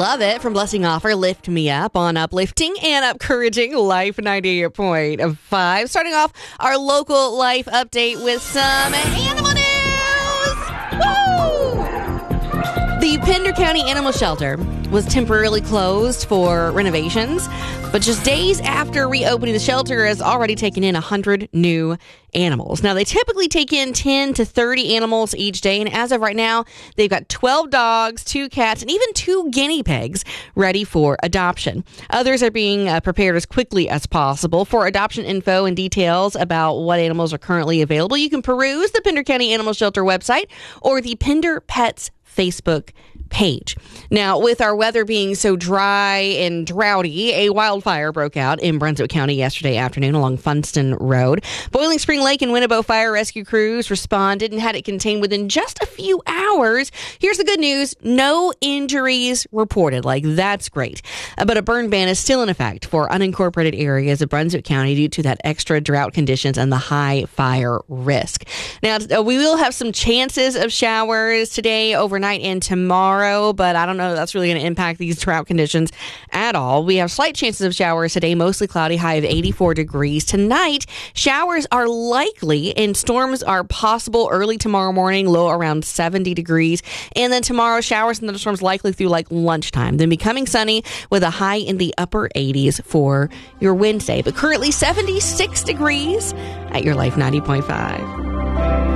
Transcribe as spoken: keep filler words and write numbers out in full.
Love It from Blessing Offer, Lift Me Up on Uplifting and Encouraging Life ninety-eight point five. Starting off our local life update with some animal news. Woo! The Pender County Animal Shelter was temporarily closed for renovations, but just days after reopening, the shelter has already taken in one hundred new animals. Now, they typically take in ten to thirty animals each day, and as of right now, they've got twelve dogs, two cats, and even two guinea pigs ready for adoption. Others are being uh, prepared as quickly as possible. For adoption info and details about what animals are currently available, you can peruse the Pender County Animal Shelter website or the Pender Pets Facebook page. Now, with our weather being so dry and droughty, a wildfire broke out in Brunswick County yesterday afternoon along Funston Road. Boiling Spring Lake and Winnebago fire rescue crews responded and had it contained within just a few hours. Here's the good news. No injuries reported. Like, that's great. Uh, but a burn ban is still in effect for unincorporated areas of Brunswick County due to that extra drought conditions and the high fire risk. Now, uh, we will have some chances of showers today, overnight, and tomorrow. But I don't know if that's really going to impact these drought conditions at all. We have slight chances of showers today, mostly cloudy, high of eighty-four degrees. Tonight, showers are likely and storms are possible early tomorrow morning, low around seventy degrees. And then tomorrow, showers and thunderstorms likely through like lunchtime. Then becoming sunny with a high in the upper eighties for your Wednesday. But currently seventy-six degrees at your Life ninety point five.